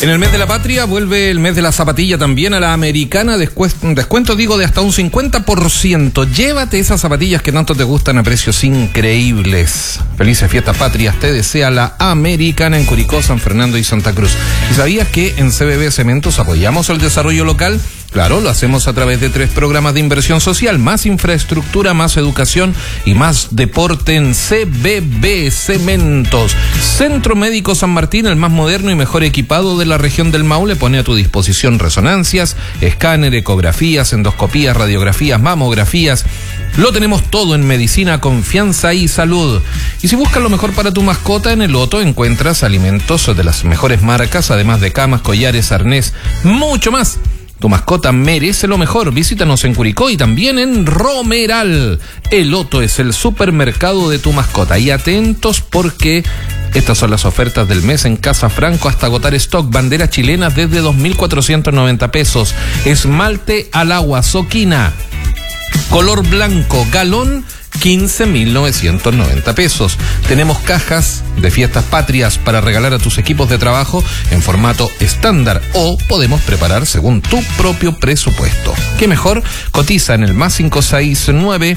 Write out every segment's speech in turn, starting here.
En el mes de la patria vuelve el mes de la zapatilla también a la Americana, descuento digo de hasta un 50%. Llévate esas zapatillas que tanto te gustan a precios increíbles. Felices fiestas patrias te desea la Americana en Curicó, San Fernando y Santa Cruz. ¿Y sabías que en CBB Cementos apoyamos el desarrollo local? Claro, lo hacemos a través de 3 programas de inversión social, más infraestructura, más educación y más deporte en CBB Cementos. Centro Médico San Martín, el más moderno y mejor equipado de la región del Maule, pone a tu disposición resonancias, escáner, ecografías, endoscopías, radiografías, mamografías. Lo tenemos todo en medicina, confianza y salud. Y si buscas lo mejor para tu mascota, en el Otto encuentras alimentos de las mejores marcas, además de camas, collares, arnés, mucho más. Tu mascota merece lo mejor. Visítanos en Curicó y también en Romeral. El Otto es el supermercado de tu mascota. Y atentos porque estas son las ofertas del mes en Casa Franco hasta agotar stock. Banderas chilenas desde 2.490 pesos. Esmalte al agua Soquina, color blanco, galón, 15.990 pesos. Tenemos cajas de fiestas patrias para regalar a tus equipos de trabajo en formato estándar o podemos preparar según tu propio presupuesto. ¿Qué mejor? Cotiza en el más 569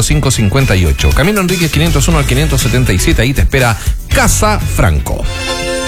95190558. Camino Enríquez 501 al 577. Ahí te espera Casa Franco.